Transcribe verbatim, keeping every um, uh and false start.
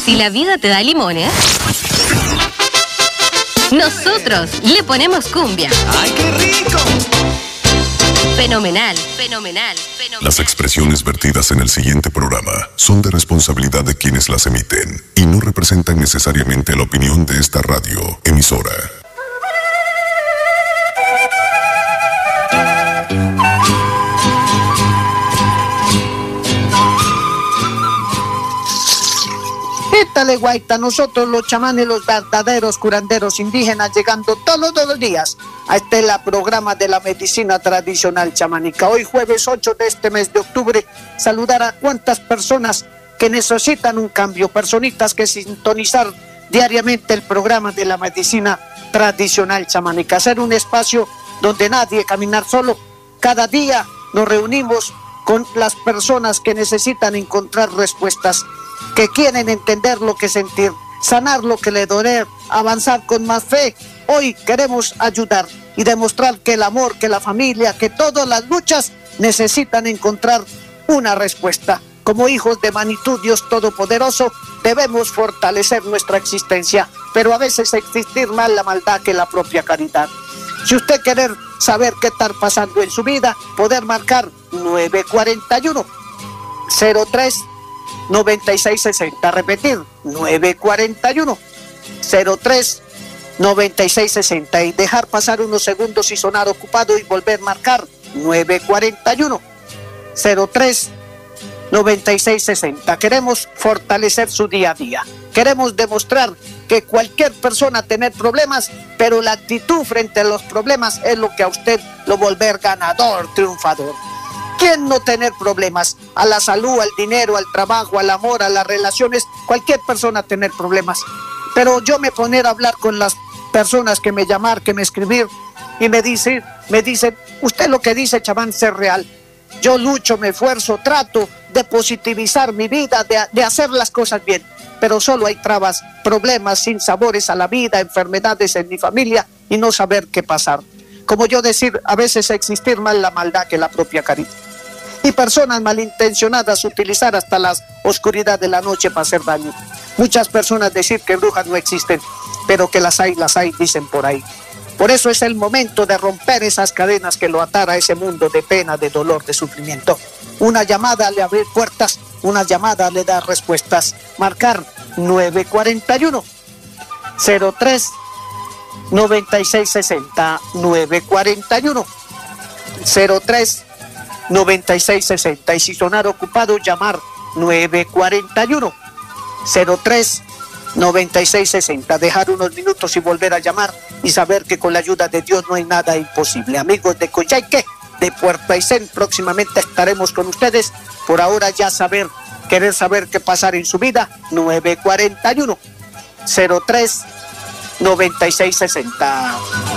Si la vida te da limones, nosotros le ponemos cumbia. ¡Ay, qué rico! Fenomenal, fenomenal, fenomenal. Las expresiones vertidas en el siguiente programa son de responsabilidad de quienes las emiten y no representan necesariamente la opinión de esta radio emisora. Dale, guaita, nosotros los chamanes, los verdaderos curanderos indígenas, llegando todos los días a este la programa de la medicina tradicional chamánica. Hoy jueves ocho de este mes de octubre, saludar a cuantas personas que necesitan un cambio, personitas que sintonizar diariamente el programa de la medicina tradicional chamánica, hacer un espacio donde nadie caminar solo. Cada día nos reunimos con las personas que necesitan encontrar respuestas, que quieren entender lo que sentir, sanar lo que le duele, avanzar con más fe. Hoy queremos ayudar y demostrar que el amor, que la familia, que todas las luchas necesitan encontrar una respuesta. Como hijos de Manitou, Dios Todopoderoso, debemos fortalecer nuestra existencia, pero a veces existir más la maldad que la propia caridad. Si usted quiere saber qué está pasando en su vida, poder marcar nueve cuatro uno, cero tres noventa y seis sesenta, repetir nueve cuatro uno, cero tres noventa y seis sesenta y dejar pasar unos segundos y sonar ocupado y volver a marcar nueve cuatro uno, cero tres noventa y seis sesenta. Queremos fortalecer su día a día, queremos demostrar que cualquier persona tener problemas, pero la actitud frente a los problemas es lo que a usted lo volver ganador, triunfador. ¿Quién no tener problemas? A la salud, al dinero, al trabajo, al amor, a las relaciones, cualquier persona tener problemas. Pero yo me poner a hablar con las personas que me llamar, que me escribir y me dicen, me dicen, usted lo que dice, chamán, es real. Yo lucho, me esfuerzo, trato de positivizar mi vida, de, de hacer las cosas bien, pero solo hay trabas, problemas, sinsabores a la vida, enfermedades en mi familia y no saber qué pasar. Como yo decir, a veces existir más la maldad que la propia caridad. Y personas malintencionadas utilizar hasta la oscuridad de la noche para hacer daño. Muchas personas decir que brujas no existen, pero que las hay, las hay, dicen por ahí. Por eso es el momento de romper esas cadenas que lo atara a ese mundo de pena, de dolor, de sufrimiento. Una llamada le abre puertas, una llamada le da respuestas. Marcar nueve cuatro uno, cero tres noventa y seis sesenta, nueve cuatro uno, cero tres noventa y seis sesenta, y si sonar ocupado, llamar nueve cuatro uno, cero tres noventa y seis sesenta, dejar unos minutos y volver a llamar y saber que con la ayuda de Dios no hay nada imposible. Amigos de Coyhaique, de Puerto Aysén, próximamente estaremos con ustedes. Por ahora ya saber, querer saber qué pasar en su vida, nueve cuatro uno, cero tres noventa y seis sesenta.